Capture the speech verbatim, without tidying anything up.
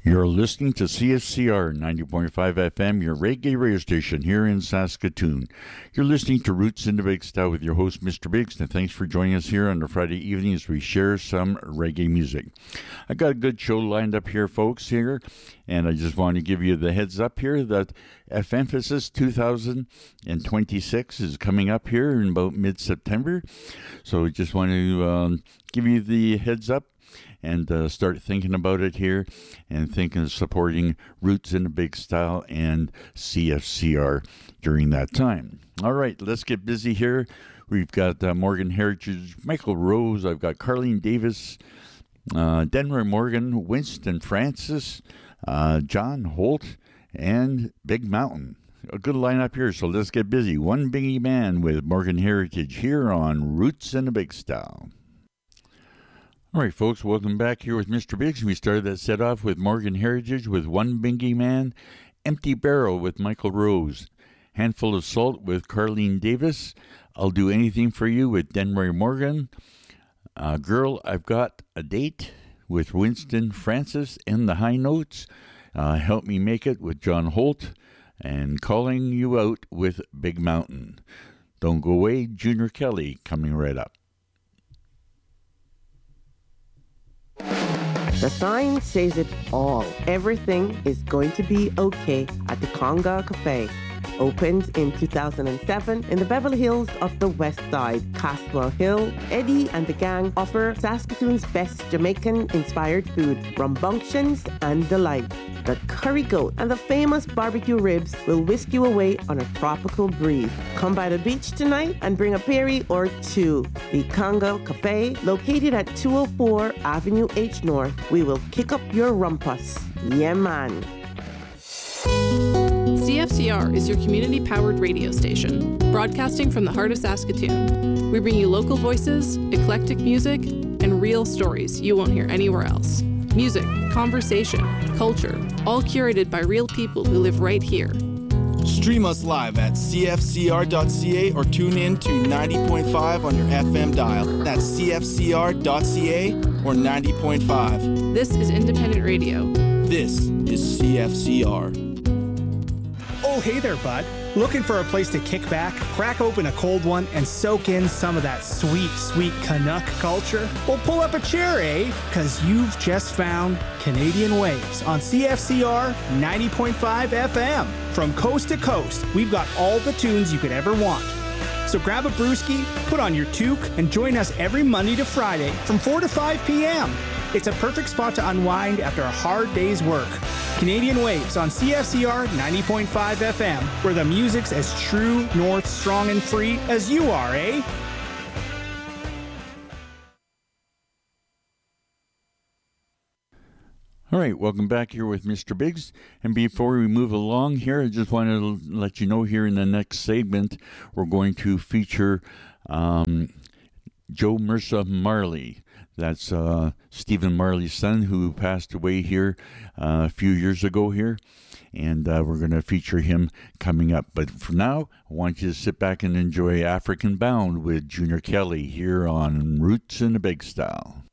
You're listening to C F C R ninety point five F M, your reggae radio station here in Saskatoon. You're listening to Roots in the Big Style with your host, Mister Biggs, and thanks for joining us here on a Friday evening as we share some reggae music. I got a good show lined up here, folks, here, and I just want to give you the heads up here that F Emphasis two thousand twenty-six is coming up here in about mid-September. So I just want to um, give you the heads up and uh, start thinking about it here and thinking of supporting Roots in a Big Style and C F C R during that time. All right, let's get busy here. We've got uh, Morgan Heritage, Michael Rose, I've got Carleen Davis, uh, Denver Morgan, Winston Francis, uh, John Holt, and Big Mountain. A good lineup here, so let's get busy. One Bingy Man with Morgan Heritage here on Roots in a Big Style. All right, folks, welcome back here with Mister Biggs. We started that set off with Morgan Heritage with One Bingy Man, Empty Barrel with Michael Rose, Handful of Salt with Carleen Davis, I'll Do Anything for You with Denver Morgan, uh, Girl, I've Got a Date with Winston Francis and the High Notes, uh, Help Me Make It with John Holt, and Calling You Out with Big Mountain. Don't Go Away, Junior Kelly coming right up. The sign says it all. Everything is going to be okay at the Conga Cafe. Opened in two thousand seven in the Beverly Hills of the West Side, Caswell Hill, Eddie and the gang offer Saskatoon's best Jamaican-inspired food, rambunctions and delight. The curry goat and the famous barbecue ribs will whisk you away on a tropical breeze. Come by the beach tonight and bring a Perry or two. The Conga Cafe, located at two oh four Avenue H North. We will kick up your rumpus. Yeah, man. C F C R is your community-powered radio station, broadcasting from the heart of Saskatoon. We bring you local voices, eclectic music, and real stories you won't hear anywhere else. Music, conversation, culture, all curated by real people who live right here. Stream us live at c f c r dot c a or tune in to ninety point five on your F M dial. That's c f c r dot c a or ninety point five. This is independent radio. This is C F C R. Oh, hey there, bud. Looking for a place to kick back, crack open a cold one, and soak in some of that sweet, sweet Canuck culture? Well, pull up a chair, eh? Because you've just found Canadian Waves on C F C R ninety point five F M. From coast to coast, we've got all the tunes you could ever want. So grab a brewski, put on your toque, and join us every Monday to Friday from four to five p.m. It's a perfect spot to unwind after a hard day's work. Canadian Waves on C F C R ninety point five F M, where the music's as true, north, strong, and free as you are, eh? All right, welcome back here with Mister Biggs. And before we move along here, I just wanted to let you know here in the next segment, we're going to feature um, Joe Mersa Marley. That's uh, Stephen Marley's son, who passed away here uh, a few years ago here. And uh, we're going to feature him coming up. But for now, I want you to sit back and enjoy African Bound with Junior Kelly here on Roots in the Big Style.